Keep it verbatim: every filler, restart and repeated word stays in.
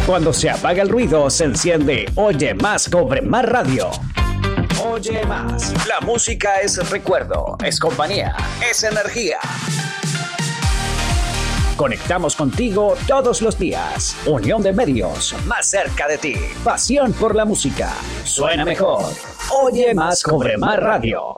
Cuando se apaga el ruido, se enciende Oye Más, Cobre Más Radio. Oye Más. La música es recuerdo, es compañía, es energía. Conectamos contigo todos los días. Unión de medios, más cerca de ti. Pasión por la música. Suena mejor. Oye Más, Cobre Más Radio.